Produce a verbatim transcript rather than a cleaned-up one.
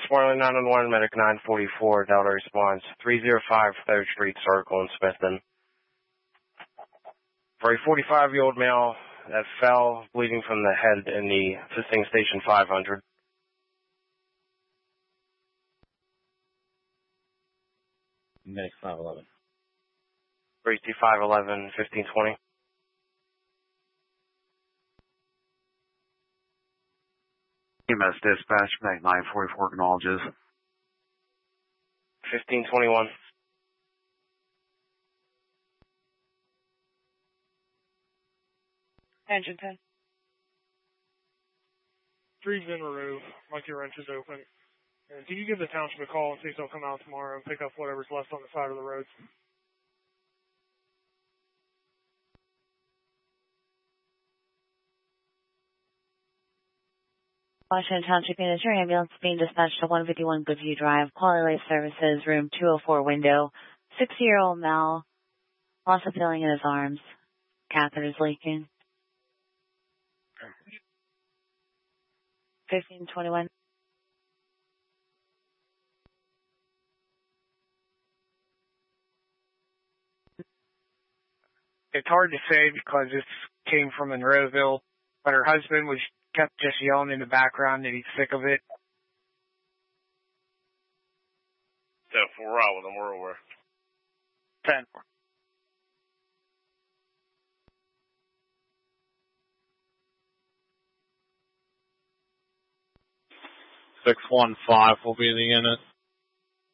Marlin nine one one, Medic nine forty-four, Delta response, three oh five third Street Circle in Smithton. For a forty-five-year-old male that fell bleeding from the head in the assisting station five hundred. Medic five eleven. three two five eleven, fifteen twenty. E M S dispatch, Medic nine forty-four acknowledges. fifteen twenty-one. Engine ten. Three's in Rue. Monkey Wrench is open. And can you give the township a call and see if they'll come out tomorrow and pick up whatever's left on the side of the roads? Washington Township Unit, your ambulance being dispatched to one fifty-one Goodview Drive, Quality Life Services, room two oh four window. sixty-year-old male, loss of feeling in his arms. Catheter's leaking. fifteen twenty-one. It's hard to say because this came from Monroeville, but her husband was kept just yelling in the background that he's sick of it. ten four, we're out with them, we're aware. ten four. six one five will be the unit.